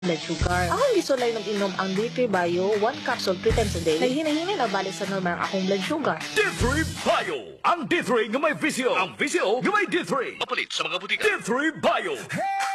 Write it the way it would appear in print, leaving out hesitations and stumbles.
blood sugar. Akong gisulay mag-inom ang D3 Bio 1 capsule 3 times a day. Naghinay-hinay na balik sa normal ang akong blood sugar. D3 Bio! Ang D3 nga may visyo. Ang visyo nga may D3. Mapalit sa mga butika. D3 Bio!